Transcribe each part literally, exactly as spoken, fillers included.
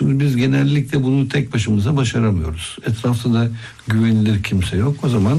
Şimdi biz genellikle bunu tek başımıza başaramıyoruz. Etrafta da güvenilir kimse yok. O zaman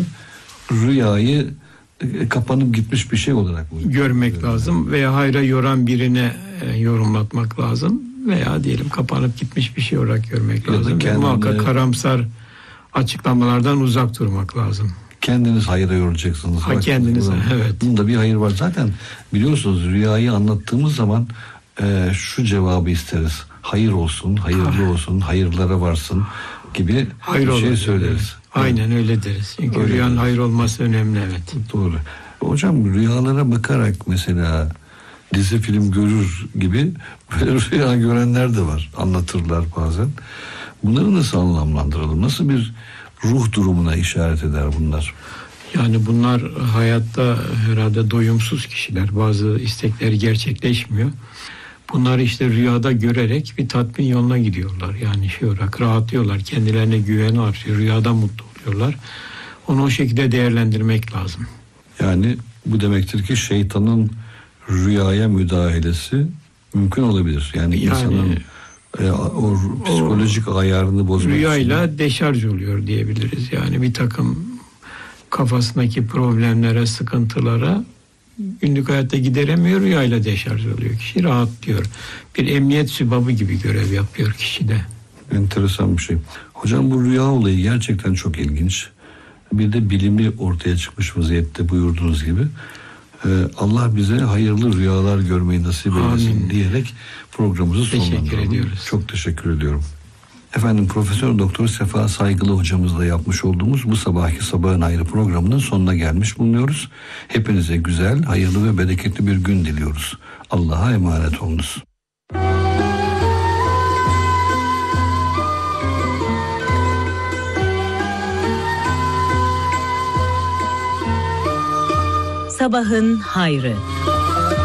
rüyayı kapanıp gitmiş bir şey olarak mı görmek görüyorum. lazım veya hayra yoran birine e, yorumlatmak lazım veya diyelim kapanıp gitmiş bir şey olarak görmek ya lazım. Kendine, muhakkak karamsar açıklamalardan uzak durmak lazım. Kendiniz hayra yoracaksınız. Ha, kendiniz, evet. Bunda bir hayır var. Zaten biliyorsunuz rüyayı anlattığımız zaman e, şu cevabı isteriz. Hayır olsun, hayırlı ha. olsun, hayırlara varsın gibi hayır bir şey olur, söyleriz. Evet. Aynen evet. öyle deriz. Çünkü öyle rüyanın deriz. hayır olması önemli, evet. Doğru. Hocam rüyalara bakarak mesela dizi film görür gibi böyle rüya görenler de var. Anlatırlar bazen. Bunları nasıl anlamlandıralım? Nasıl bir ruh durumuna işaret eder bunlar? Yani bunlar hayatta herhalde doyumsuz kişiler. Bazı istekleri gerçekleşmiyor. Bunları işte rüyada görerek bir tatmin yoluna gidiyorlar. Yani şey olarak rahatlıyorlar. Kendilerine güveni artıyor. Rüyada mutlu oluyorlar. Onu o şekilde değerlendirmek lazım. Yani bu demektir ki şeytanın rüyaya müdahalesi mümkün olabilir. Yani, yani insanın e, o psikolojik o, ayarını bozmak rüyayla için. deşarj oluyor diyebiliriz. Yani bir takım kafasındaki problemlere, sıkıntılara günlük hayatta gideremiyor, rüyayla deşarj oluyor. Kişi rahatlıyor. Bir emniyet sübabı gibi görev yapıyor kişide. Enteresan bir şey. Hocam bu rüya olayı gerçekten çok ilginç. Bir de bilimi ortaya çıkmış vaziyette buyurduğunuz gibi. Ee, Allah bize hayırlı rüyalar görmeyi nasip eylesin Amin. diyerek programımızı sonlandıralım. Teşekkür ediyoruz. Çok teşekkür ediyorum. Efendim Profesör Doktor Sefa Saygılı hocamızla yapmış olduğumuz bu sabahki Sabahın Hayrı programının sonuna gelmiş bulunuyoruz. Hepinize güzel, hayırlı ve bereketli bir gün diliyoruz. Allah'a emanet olunuz. Sabahın Hayrı.